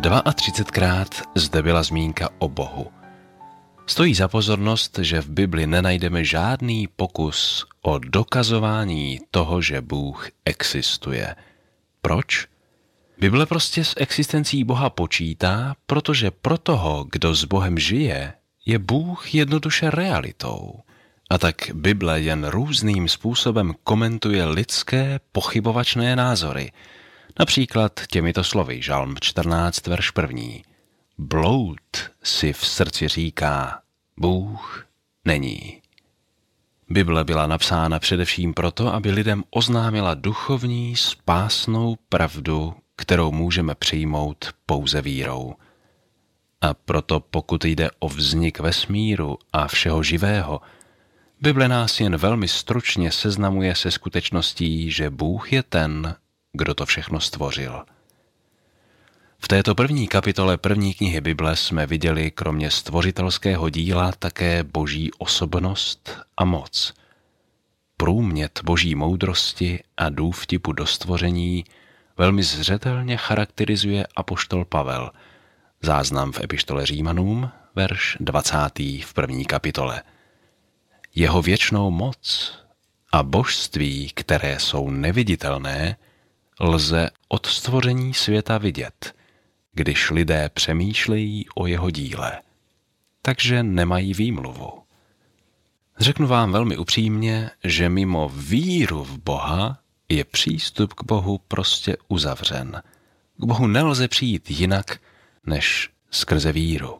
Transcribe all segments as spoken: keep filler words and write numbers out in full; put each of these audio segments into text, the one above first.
třicetkrát zde byla zmínka o Bohu. Stojí za pozornost, že v Bibli nenajdeme žádný pokus o dokazování toho, že Bůh existuje. Proč? Bible prostě s existencí Boha počítá, protože pro toho, kdo s Bohem žije, je Bůh jednoduše realitou. A tak Bible jen různým způsobem komentuje lidské pochybovačné názory. Například těmito slovy, Žalm čtrnáct, verš první. Bloud si v srdci říká, Bůh není. Bible byla napsána především proto, aby lidem oznámila duchovní, spásnou pravdu, kterou můžeme přijmout pouze vírou. A proto pokud jde o vznik vesmíru a všeho živého, Bible nás jen velmi stručně seznamuje se skutečností, že Bůh je ten, kdo to všechno stvořil. V této první kapitole první knihy Bible jsme viděli kromě stvořitelského díla také boží osobnost a moc. Průmět boží moudrosti a důvtipu do stvoření velmi zřetelně charakterizuje apoštol Pavel. Záznam v epištole Římanům, verš dvacátý v první kapitole. Jeho věčnou moc a božství, které jsou neviditelné, lze od stvoření světa vidět, když lidé přemýšlejí o jeho díle. Takže nemají výmluvu. Řeknu vám velmi upřímně, že mimo víru v Boha je přístup k Bohu prostě uzavřen. K Bohu nelze přijít jinak, než skrze víru.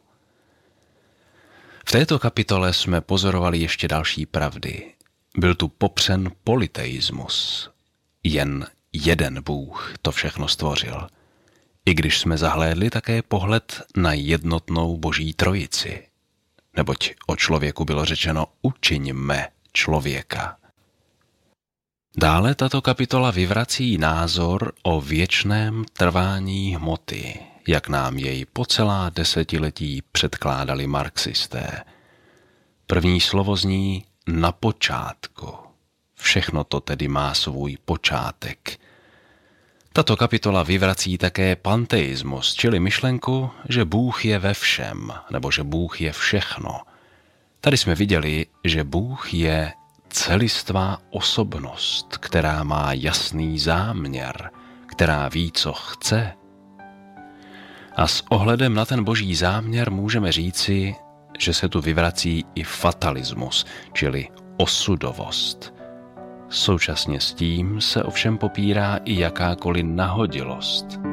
V této kapitole jsme pozorovali ještě další pravdy. Byl tu popřen polyteismus. Jen jeden Bůh to všechno stvořil. I když jsme zahlédli také pohled na jednotnou boží trojici. Neboť o člověku bylo řečeno učiňme člověka. Dále tato kapitola vyvrací názor o věčném trvání hmoty, jak nám jej po celá desetiletí předkládali marxisté. První slovo zní na počátku. Všechno to tedy má svůj počátek. Tato kapitola vyvrací také panteismus, čili myšlenku, že Bůh je ve všem, nebo že Bůh je všechno. Tady jsme viděli, že Bůh je celistvá osobnost, která má jasný záměr, která ví, co chce. A s ohledem na ten boží záměr můžeme říci, že se tu vyvrací i fatalismus, čili osudovost. Současně s tím se ovšem popírá i jakákoliv nahodilost.